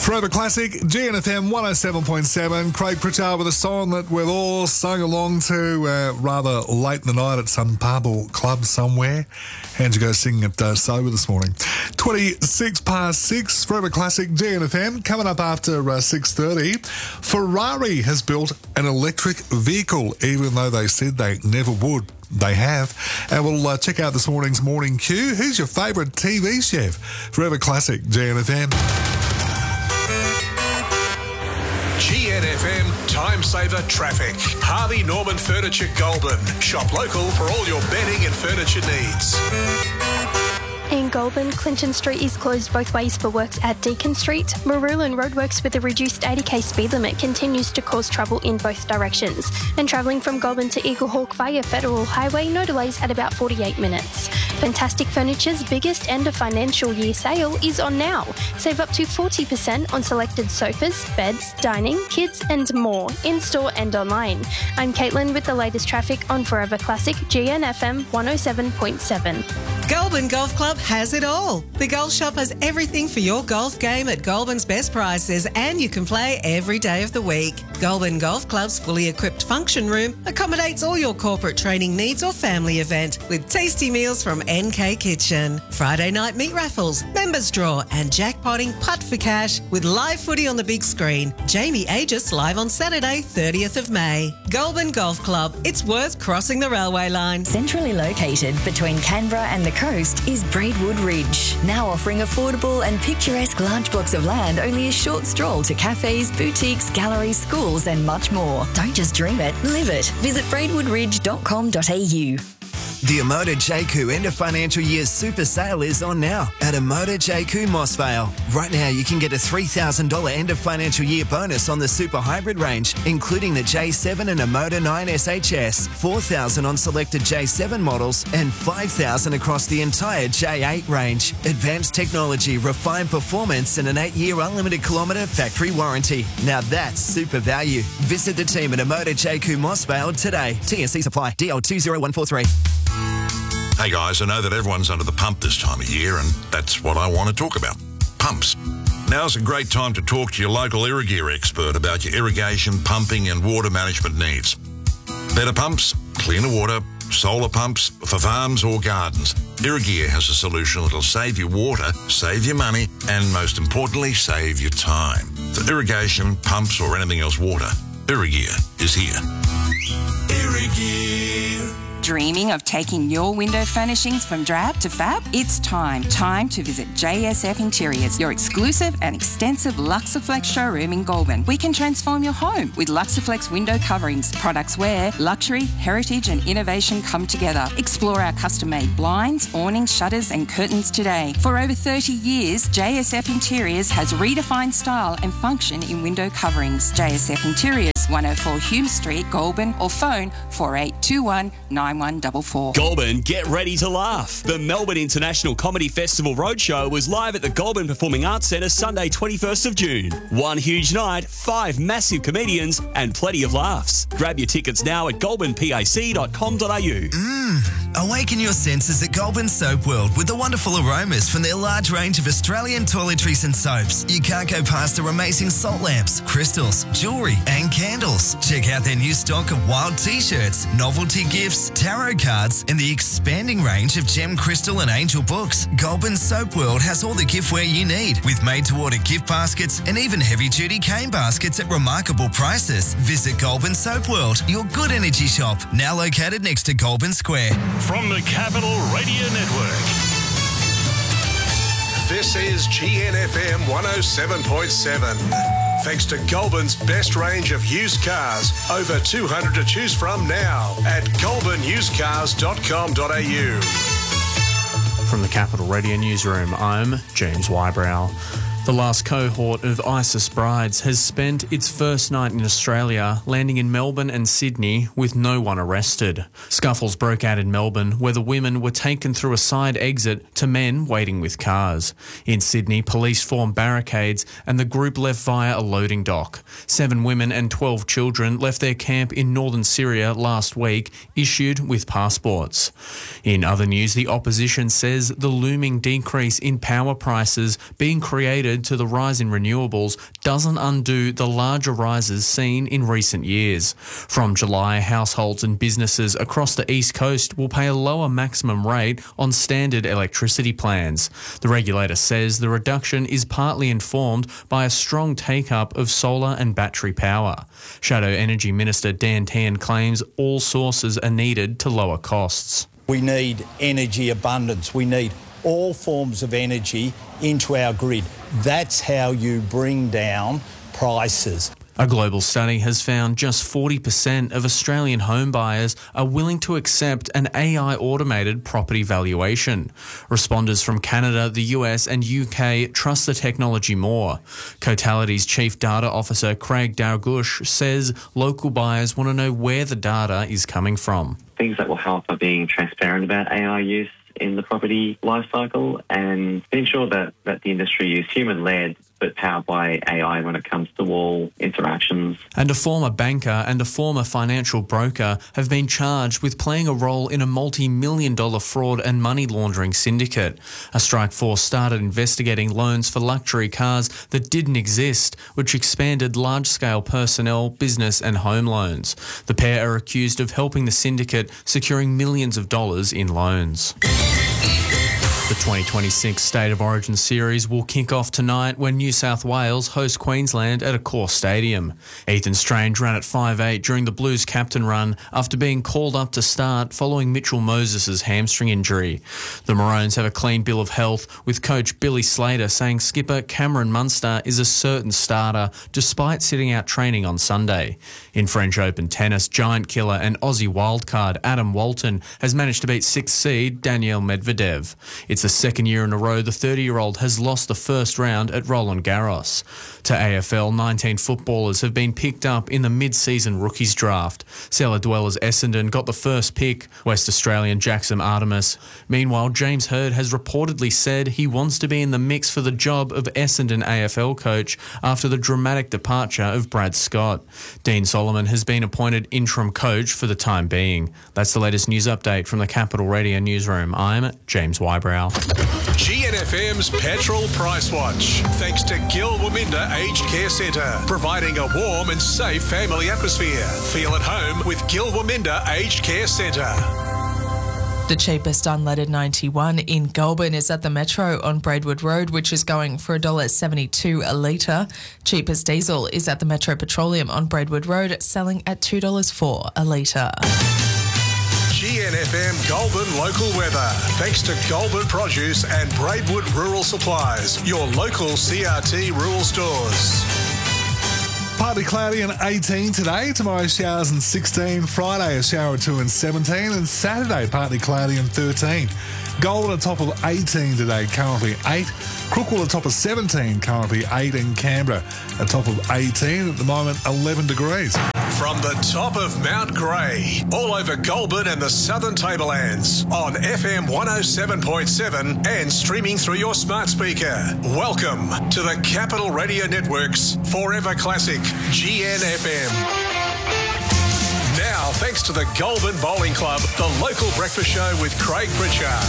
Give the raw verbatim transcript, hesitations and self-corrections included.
Forever Classic, G N F M one oh seven point seven. Craig Pritchard with a song that we've all sung along to uh, rather late in the night at some pub or club somewhere. How'd you go singing at uh, sober this morning? twenty-six past six, Forever Classic, G N F M. Coming up after uh, six thirty, Ferrari has built an electric vehicle, even though they said they never would. They have. And we'll uh, check out this morning's Morning Queue. Who's your favourite T V chef? Forever Classic, G N F M. G N F M Time Saver Traffic. Harvey Norman Furniture Goulburn. Shop local for all your bedding and furniture needs. In Goulburn, Clinton Street is closed both ways for works at Deacon Street. Maroolin roadworks with a reduced eighty k speed limit continues to cause trouble in both directions. And travelling from Goulburn to Eaglehawk via Federal Highway, no delays at about forty-eight minutes. Fantastic Furniture's biggest end of financial year sale is on now. Save up to forty percent on selected sofas, beds, dining, kids and more, in-store and online. I'm Caitlin with the latest traffic on Forever Classic, G N F M one oh seven point seven. Goulburn Golf Club has it all. The Golf Shop has everything for your golf game at Goulburn's best prices, and you can play every day of the week. Goulburn Golf Club's fully equipped function room accommodates all your corporate training needs or family event with tasty meals from N K Kitchen. Friday night meat raffles, members draw and jackpotting putt for cash with live footy on the big screen. Jamie Aegis live on Saturday, thirtieth of May. Goulburn Golf Club. It's worth crossing the railway line. Centrally located between Canberra and the coast is Braidwood Ridge, now offering affordable and picturesque large blocks of land only a short stroll to cafes, boutiques, galleries, schools and much more. Don't just dream it, live it. Visit braidwood ridge dot com dot a u. The Emoda J Q end of financial year super sale is on now at Emoda J Q Mossvale. Right now you can get a three thousand dollars end of financial year bonus on the super hybrid range, including the J seven and Emoda nine S H S, four thousand dollars on selected J seven models and five thousand dollars across the entire J eight range. Advanced technology, refined performance and an eight year unlimited kilometre factory warranty. Now that's super value. Visit the team at Emoda J Q Mossvale today. T S C supply. D L two zero one four three. Hey guys, I know that everyone's under the pump this time of year, and that's what I want to talk about. Pumps. Now's a great time to talk to your local Irrigear expert about your irrigation, pumping and water management needs. Better pumps, cleaner water, solar pumps for farms or gardens. Irrigear has a solution that'll save you water, save you money, and most importantly, save you time. For irrigation, pumps or anything else water, Irrigear is here. Irrigear. Dreaming of taking your window furnishings from drab to fab? It's time. Time to visit J S F Interiors, your exclusive and extensive Luxaflex showroom in Goulburn. We can transform your home with Luxaflex window coverings, products where luxury, heritage and innovation come together. Explore our custom-made blinds, awnings, shutters and curtains today. For over thirty years, J S F Interiors has redefined style and function in window coverings. J S F Interiors, one oh four Hume Street, Goulburn, or phone four eight two one nine one four four. Goulburn, get ready to laugh. The Melbourne International Comedy Festival Roadshow was live at the Goulburn Performing Arts Centre Sunday twenty-first of June. One huge night, five massive comedians and plenty of laughs. Grab your tickets now at goulburn pac dot com dot a u. Mmm, awaken your senses at Goulburn Soap World with the wonderful aromas from their large range of Australian toiletries and soaps. You can't go past their amazing salt lamps, crystals, jewellery and candles. Check out their new stock of wild t-shirts, novelty gifts, tarot cards and the expanding range of gem, crystal and angel books. Goulburn Soap World has all the giftware you need with made-to-order gift baskets and even heavy-duty cane baskets at remarkable prices. Visit Goulburn Soap World, your good energy shop, now located next to Goulburn Square. From the Capital Radio Network, this is G N F M one oh seven point seven. Thanks to Goulburn's best range of used cars. Over two hundred to choose from now at goulburn used cars dot com dot a u. From the Capital Radio Newsroom, I'm James Wybrow. The last cohort of ISIS brides has spent its first night in Australia, landing in Melbourne and Sydney with no one arrested. Scuffles broke out in Melbourne, where the women were taken through a side exit to men waiting with cars. In Sydney, police formed barricades and the group left via a loading dock. Seven women and twelve children left their camp in northern Syria last week, issued with passports. In other news, the opposition says the looming decrease in power prices being created related to the rise in renewables doesn't undo the larger rises seen in recent years. From July, households and businesses across the East Coast will pay a lower maximum rate on standard electricity plans. The regulator says the reduction is partly informed by a strong take-up of solar and battery power. Shadow Energy Minister Dan Tehan claims all sources are needed to lower costs. We need energy abundance. We need all forms of energy into our grid. That's how you bring down prices. A global study has found just forty percent of Australian home buyers are willing to accept an A I-automated property valuation. Responders from Canada, the U S and U K trust the technology more. Cotality's Chief Data Officer Craig Dargush says local buyers want to know where the data is coming from. Things that will help are being transparent about A I use in the property lifecycle and ensure that, that the industry is human-led but powered by A I when it comes to all interactions. And a former banker and a former financial broker have been charged with playing a role in a multi-million dollar fraud and money laundering syndicate. A strike force started investigating loans for luxury cars that didn't exist, which expanded large-scale personnel, business and home loans. The pair are accused of helping the syndicate securing millions of dollars in loans. The twenty twenty-six State of Origin series will kick off tonight when New South Wales host Queensland at Accor Stadium. Ethan Strange ran at five eight during the Blues captain run after being called up to start following Mitchell Moses' hamstring injury. The Maroons have a clean bill of health, with coach Billy Slater saying skipper Cameron Munster is a certain starter despite sitting out training on Sunday. In French Open tennis, giant killer and Aussie wildcard Adam Walton has managed to beat sixth seed Daniil Medvedev. It's the second year in a row the thirty-year-old has lost the first round at Roland Garros. To A F L, nineteen footballers have been picked up in the mid-season rookies draft. Cellar Dwellers Essendon got the first pick, West Australian Jackson Artemis. Meanwhile, James Hird has reportedly said he wants to be in the mix for the job of Essendon A F L coach after the dramatic departure of Brad Scott. Dean Solomon has been appointed interim coach for the time being. That's the latest news update from the Capital Radio newsroom. I'm James Wybrow. G N F M's Petrol Price Watch. Thanks to Gil Waminda Aged Care Centre, providing a warm and safe family atmosphere. Feel at home with Gil Waminda Aged Care Centre. The cheapest unleaded ninety-one in Goulburn is at the Metro on Braidwood Road, which is going for one dollar seventy-two a litre. Cheapest diesel is at the Metro Petroleum on Braidwood Road, selling at two dollars four a litre. G N F M Goulburn local weather. Thanks to Goulburn Produce and Braidwood Rural Supplies, your local C R T rural stores. Partly cloudy and eighteen today. Tomorrow showers and sixteen. Friday a shower or two and seventeen. And Saturday partly cloudy and thirteen. Goulburn at top of eighteen today, currently eight. Crookwell at top of seventeen, currently eight. And Canberra at top of eighteen, at the moment eleven degrees. From the top of Mount Grey, all over Goulburn and the Southern Tablelands, on F M one oh seven point seven and streaming through your smart speaker. Welcome to the Capital Radio Network's Forever Classic G N F M. Now, thanks to the Goulburn Bowling Club, the local breakfast show with Craig Pritchard.